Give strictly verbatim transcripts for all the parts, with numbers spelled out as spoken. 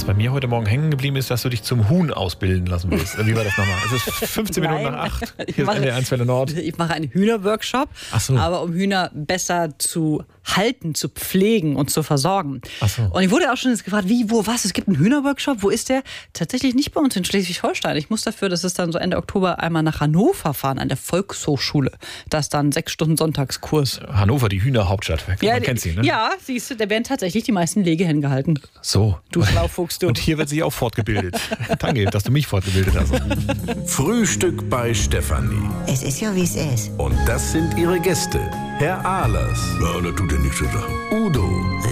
bei mir heute Morgen hängen geblieben ist, dass du dich zum Huhn ausbilden lassen willst. Wie war das nochmal? Es ist fünfzehn Minuten nach acht. Hier ist N D R eins Welle Nord. Ich mache einen Hühnerworkshop, Ach so. aber um Hühner besser zu halten, zu pflegen und zu versorgen. Ach so. Und ich wurde auch schon jetzt gefragt, wie, wo, was, es gibt einen Hühnerworkshop, wo ist der? Tatsächlich nicht bei uns in Schleswig-Holstein. Ich muss dafür, das ist dann so Ende Oktober, einmal nach Hannover fahren, an der Volkshochschule. Das ist dann sechs Stunden Sonntagskurs. Hannover, die Hühnerhauptstadt. Man Ja, kennt sie, ne? Ja, siehst du, da werden tatsächlich die meisten Legehennen gehalten. So. Du Schlaufuchs, du. Und hier wird sich auch fortgebildet. Danke, dass du mich fortgebildet hast. Frühstück bei Stefanie. Es ist ja, wie es ist. Und das sind ihre Gäste. Herr Ahlers. Ja, das tut ja nichts zu sagen. Udo.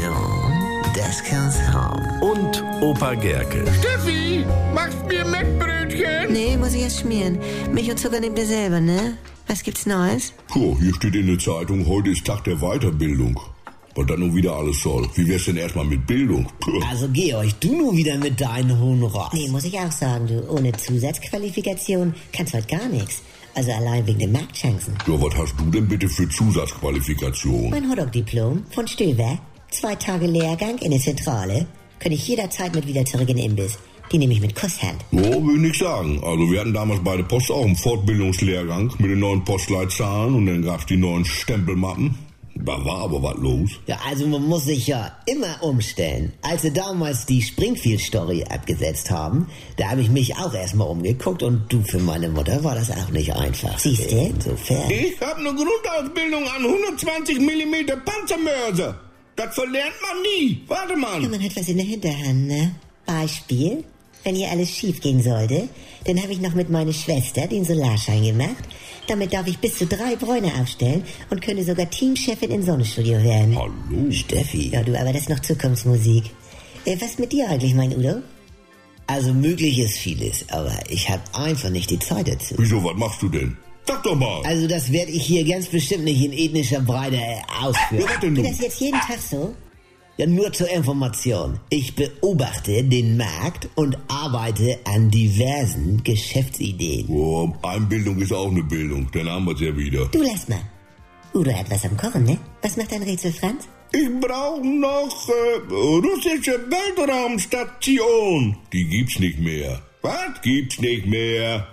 Ja, das kann's haben. Und Opa Gerke. Steffi, machst mir Mettbrötchen? Nee, muss ich erst schmieren. Milch und Zucker nehmt ihr selber, ne? Was gibt's Neues? Puh, hier steht in der Zeitung, heute ist Tag der Weiterbildung. Was dann nun wieder alles soll. Wie wär's denn erstmal mit Bildung? Puh. Also Georg, du nur wieder mit deinen hohen Ross. Nee, muss ich auch sagen, du. Ohne Zusatzqualifikation kannst heute gar nichts. Also allein wegen den Marktchancen. Ja, was hast du denn bitte für Zusatzqualifikation? Mein Hotdog-Diplom von Stöber. Zwei Tage Lehrgang in der Zentrale. Könnte ich jederzeit mit wieder zurück in den Imbiss. Die nehme ich mit Kusshand. Ja, will ich nicht sagen. Also wir hatten damals bei der Post auch einen Fortbildungslehrgang mit den neuen Postleitzahlen und dann gab's die neuen Stempelmappen. Da war aber was los. Ja, also man muss sich ja immer umstellen. Als sie damals die Springfield-Story abgesetzt haben, da habe ich mich auch erstmal umgeguckt und du, für meine Mutter war das auch nicht einfach. Siehst du? Insofern. Ich habe eine Grundausbildung an hundertzwanzig Millimeter Panzermörser. Das verlernt man nie. Warte Ja, mal. man hat was in der Hinterhand, ne? Beispiel, wenn hier alles schief gehen sollte, dann habe ich noch mit meiner Schwester den Solarschein gemacht. Damit darf ich bis zu drei Bräune aufstellen und könnte sogar Teamchefin im Sonnenstudio werden. Hallo. Steffi, Ja, du, aber das ist noch Zukunftsmusik. Äh, was mit dir eigentlich, mein Udo? also möglich ist vieles, aber ich habe einfach nicht die Zeit dazu. Wieso, was machst du denn? Sag doch mal. Also das werde ich hier ganz bestimmt nicht in ethnischer Breite äh, ausführen. Ja, was denn Geht nun? das jetzt jeden Tag so? Ja, nur zur Information. Ich beobachte den Markt und arbeite an diversen Geschäftsideen. Oh, Einbildung ist auch eine Bildung. Dann haben wir's ja wieder. Du, lass mal. Udo hat was am Kochen, ne? Was macht dein Rätsel, Franz? Ich brauche noch äh, russische Weltraumstation. Die gibt's nicht mehr. Was? Gibt's nicht mehr?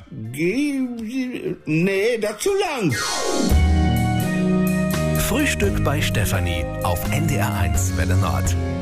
Gib, nee, das zu lang. Frühstück bei Stefanie auf N D R eins Welle Nord.